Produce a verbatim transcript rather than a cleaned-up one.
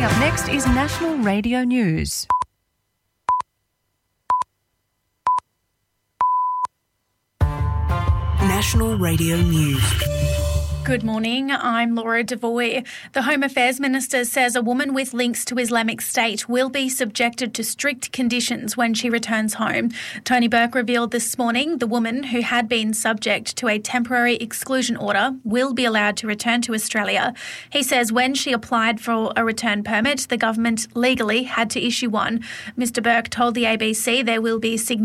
Coming up next is National Radio News. National Radio News. Good morning, I'm Laura Devoy. The Home Affairs Minister says a woman with links to Islamic State will be subjected to strict conditions when she returns home. Tony Burke revealed this morning the woman, who had been subject to a temporary exclusion order, will be allowed to return to Australia. He says when she applied for a return permit, the government legally had to issue one. Mister Burke told the A B C there will be significant